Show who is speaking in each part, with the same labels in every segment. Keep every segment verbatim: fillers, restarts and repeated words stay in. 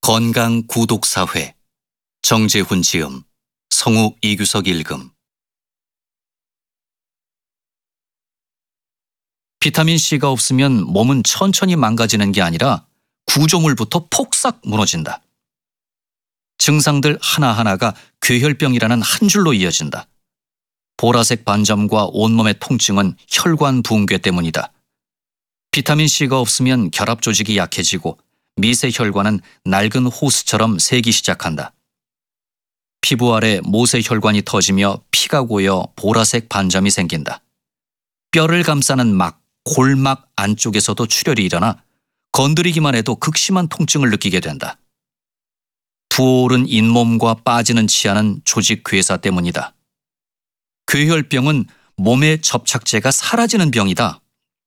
Speaker 1: 건강 구독사회 정재훈 지음, 성욱 이규석 읽음. 비타민 C가 없으면 몸은 천천히 망가지는 게 아니라 구조물부터 폭삭 무너진다. 증상들 하나하나가 괴혈병이라는 한 줄로 이어진다. 보라색 반점과 온몸의 통증은 혈관 붕괴 때문이다. 비타민 C가 없으면 결합 조직이 약해지고 미세 혈관은 낡은 호스처럼 새기 시작한다. 피부 아래 모세 혈관이 터지며 피가 고여 보라색 반점이 생긴다. 뼈를 감싸는 막, 골막 안쪽에서도 출혈이 일어나 건드리기만 해도 극심한 통증을 느끼게 된다. 부어오른 잇몸과 빠지는 치아는 조직 괴사 때문이다. 괴혈병은 몸의 접착제가 사라지는 병이다.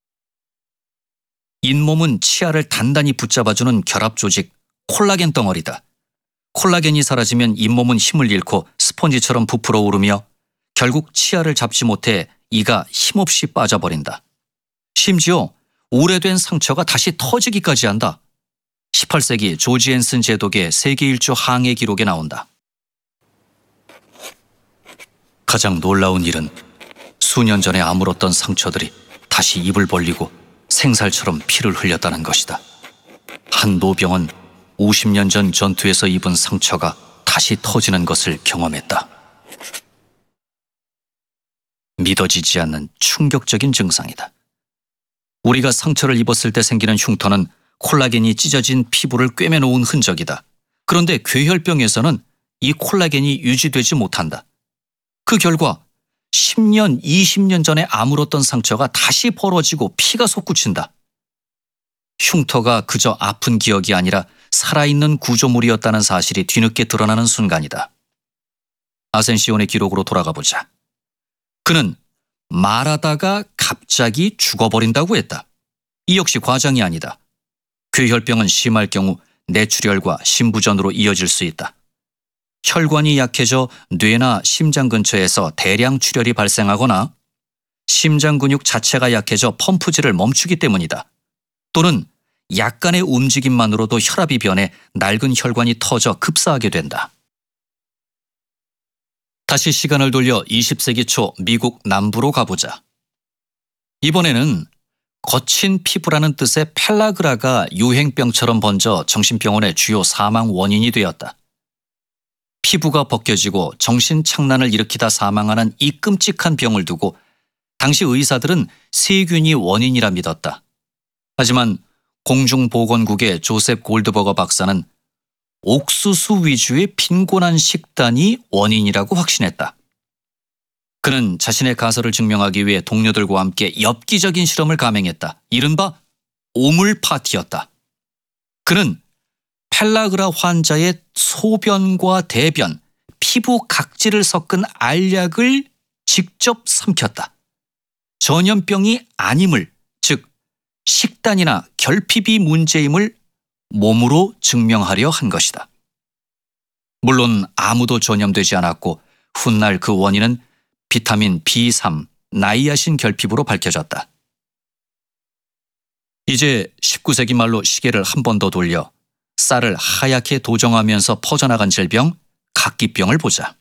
Speaker 1: 잇몸은 치아를 단단히 붙잡아주는 결합 조직, 콜라겐 덩어리다. 콜라겐이 사라지면 잇몸은 힘을 잃고 스펀지처럼 부풀어 오르며 결국 치아를 잡지 못해 이가 힘없이 빠져버린다. 심지어 오래된 상처가 다시 터지기까지 한다. 십팔 세기 조지 앤슨 제독의 세계 일주 항해 기록에 나온다. 가장 놀라운 일은 수년 전에 아물었던 상처들이 다시 입을 벌리고 생살처럼 피를 흘렸다는 것이다. 한 노병은 오십 년 전 전투에서 입은 상처가 다시 터지는 것을 경험했다. 믿어지지 않는 충격적인 증상이다. 우리가 상처를 입었을 때 생기는 흉터는 콜라겐이 찢어진 피부를 꿰매놓은 흔적이다. 그런데 괴혈병에서는 이 콜라겐이 유지되지 못한다. 그 결과 십 년, 이십 년 전에 아물었던 상처가 다시 벌어지고 피가 솟구친다. 흉터가 그저 아픈 기억이 아니라 살아있는 구조물이었다는 사실이 뒤늦게 드러나는 순간이다. 아센시온의 기록으로 돌아가 보자. 그는 말하다가 갑자기 죽어버린다고 했다. 이 역시 과장이 아니다. 괴혈병은 심할 경우 뇌출혈과 심부전으로 이어질 수 있다. 혈관이 약해져 뇌나 심장 근처에서 대량 출혈이 발생하거나 심장 근육 자체가 약해져 펌프질을 멈추기 때문이다. 또는 약간의 움직임만으로도 혈압이 변해 낡은 혈관이 터져 급사하게 된다. 다시 시간을 돌려 이십 세기 초 미국 남부로 가보자. 이번에는 거친 피부라는 뜻의 펠라그라가 유행병처럼 번져 정신병원의 주요 사망 원인이 되었다. 피부가 벗겨지고 정신착란을 일으키다 사망하는 이 끔찍한 병을 두고 당시 의사들은 세균이 원인이라 믿었다. 하지만 공중보건국의 조셉 골드버거 박사는 옥수수 위주의 빈곤한 식단이 원인이라고 확신했다. 그는 자신의 가설을 증명하기 위해 동료들과 함께 엽기적인 실험을 감행했다. 이른바 오물 파티였다. 그는 펠라그라 환자의 소변과 대변, 피부 각질을 섞은 알약을 직접 삼켰다. 전염병이 아님을, 즉 식단이나 결핍이 문제임을 몸으로 증명하려 한 것이다. 물론 아무도 전염되지 않았고 훗날 그 원인은 비타민 비 삼, 나이아신 결핍으로 밝혀졌다. 이제 십구 세기 말로 시계를 한 번 더 돌려 쌀을 하얗게 도정하면서 퍼져나간 질병, 각기병을 보자.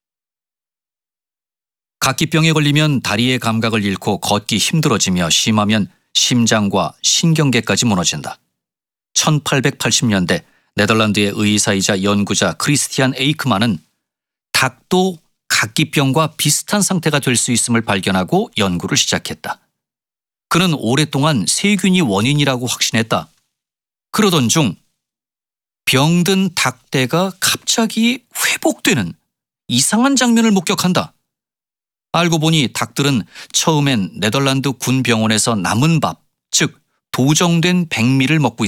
Speaker 1: 각기병에 걸리면 다리의 감각을 잃고 걷기 힘들어지며 심하면 심장과 신경계까지 무너진다. 천팔백팔십 년대 네덜란드의 의사이자 연구자 크리스티안 에이크만은 닭도 각기병과 비슷한 상태가 될 수 있음을 발견하고 연구를 시작했다. 그는 오랫동안 세균이 원인이라고 확신했다. 그러던 중 병든 닭떼가 갑자기 회복되는 이상한 장면을 목격한다. 알고 보니 닭들은 처음엔 네덜란드 군 병원에서 남은 밥, 즉 도정된 백미를 먹고